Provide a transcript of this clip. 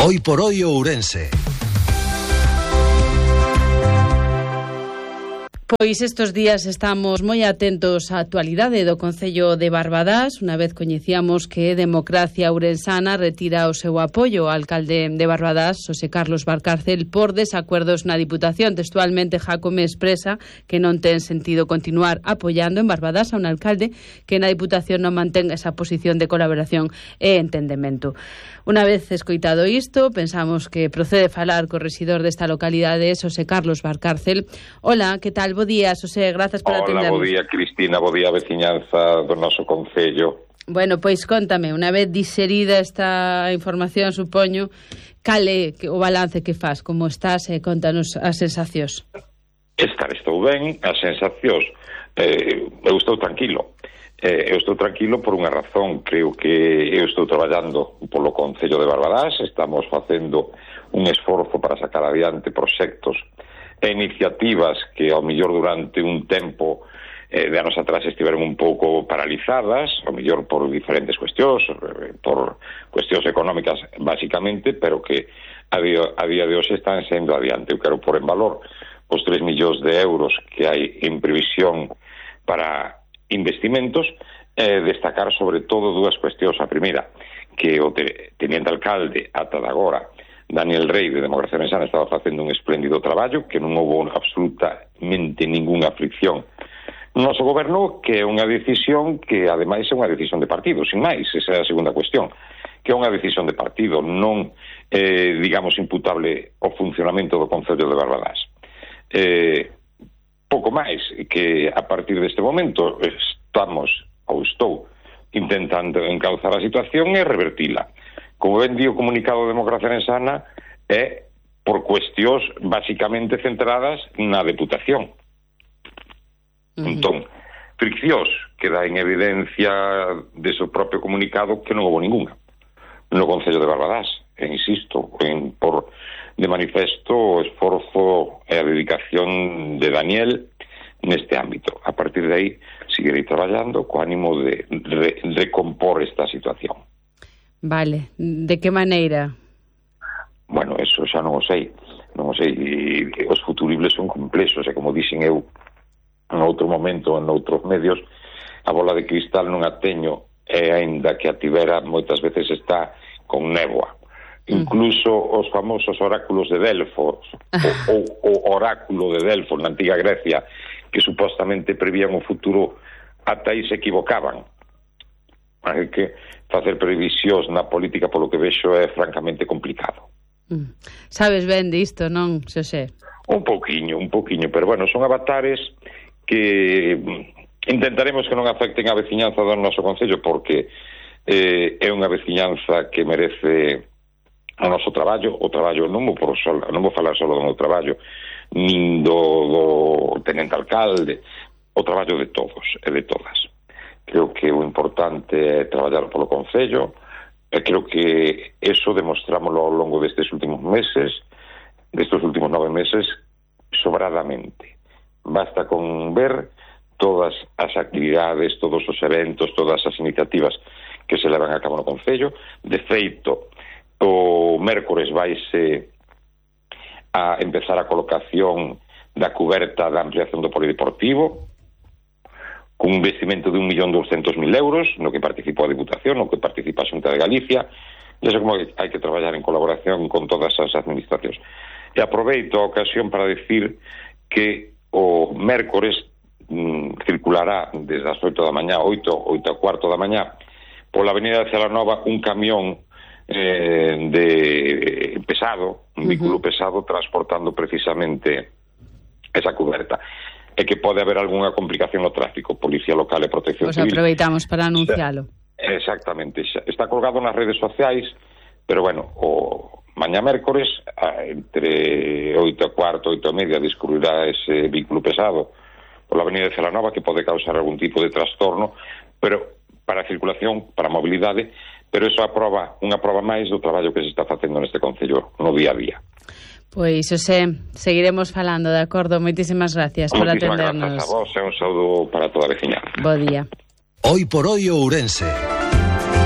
Hoy por hoy Ourense. Pois estes días estamos moi atentos á actualidade do Concello de Barbadás, unha vez coñecíamos que Democracia Ourensana retira o seu apoio ao alcalde de Barbadás, Xosé Carlos Valcárcel, por desacuerdos na Diputación. Textualmente, Jácome expresa que non ten sentido continuar apoiando en Barbadás a un alcalde que na Diputación non mantén esa posición de colaboración e entendemento. Unha vez escoitado isto, pensamos que procede falar co rexidor desta localidade, Xosé Carlos Valcárcel. Hola, que tal? Bo día, Xosé, grazas por atendernos. Hola, bo día, Cristina, bo día, veciñanza do noso concello. Bueno, pois contame, unha vez diserida esta información, supoño, cal é o balance que faz, como estás, contanos as sensacións. Estou ben, as sensacións, eu estou tranquilo. Eu estou tranquilo por unha razón. Creo que eu estou traballando polo Concello de Barbadás, estamos facendo un esforzo para sacar adiante proxectos e iniciativas que ao mellor durante un tempo de anos atrás estiveron un pouco paralizadas, ao mellor por diferentes cuestións, por cuestións económicas basicamente, pero que a día de hoxe están sendo adiante. Eu quero pôr en valor os 3 millóns de euros que hai en previsión para investimentos, destacar sobre todo dúas cuestións. A primeira, que o teniente alcalde ata de agora, Daniel Rey, de Democracia Ourensana, estaba facendo un espléndido traballo, que non houve absolutamente ninguna fricción no noso goberno, que é unha decisión que ademais é unha decisión de partido, sin máis. Esa é a segunda cuestión, que é unha decisión de partido, non digamos imputable ao funcionamento do Concello de Barbadás. Pouco máis, que a partir deste momento estou intentando encauzar a situación e revertila. Como ben di o comunicado de Democracia Ourensana, é por cuestións basicamente centradas na Deputación. Entón, friccións que dá en evidencia de seu propio comunicado que non houve ninguna no Concello de Barbadás. E insisto, por de manifesto o esforzo e a dedicación de Daniel neste ámbito. A partir de aí, seguirei traballando co ánimo de recompor esta situación. Vale. De que maneira? Bueno, eso xa non o sei. E os futuribles son complexos, e como dixen eu en outro momento, en outros medios, a bola de cristal non a teño, e aínda que a tivera, moitas veces está con néboa. Incluso os famosos oráculos de Delfos, o oráculo de Delfos na antiga Grecia, que supostamente prevían o futuro, ata aí se equivocaban. Así que facer previsións na política, polo que vexo, é francamente complicado. Sabes ben disto, non, Xosé? Un pouquiño, pero bueno, son avatares que intentaremos que non afecten a veciñanza do noso concello, porque é unha veciñanza que merece o noso traballo. O traballo non vou falar só do meu traballo, nin do tenente alcalde, o traballo de todos e de todas. Creo que o importante é traballar polo concello, e creo que eso demostrámoslo ao longo destes últimos 9 meses, sobradamente. Basta con ver todas as actividades, todos os eventos, todas as iniciativas que se levan a cabo no concello. De feito, o mércores vaise a empezar a colocación da cuberta da ampliación do polideportivo, con un investimento de 1.200.000 euros, no que participou a Diputación, no que participa a Xunta de Galicia. E iso como hai que traballar en colaboración con todas as administracións. E aproveito a ocasión para decir que o mércores circulará desde as 8 da mañá, 8 a cuarto da mañá, pola avenida de Celanova, un camión de pesado, un vehículo pesado, transportando precisamente esa cuberta. E que pode haber algunha complicación no tráfico, Policía Local e Protección Civil. Pois aproveitamos para anuncialo. Exactamente, está colgado nas redes sociais, pero bueno, o mañá mércores, entre 8 a cuarto, 8 a media, discurrirá ese vehículo pesado pola avenida de Celanova, que pode causar algún tipo de trastorno, pero para a circulación, para a mobilidade, pero eso unha prova máis do traballo que se está facendo neste concello no día a día. Pois, Xosé, seguiremos falando, de acordo? Moitísimas gracias por atendernos. Moitísimas gracias a vos e un saúdo para toda a veciñanza. Bo día. Hoy por hoy Ourense.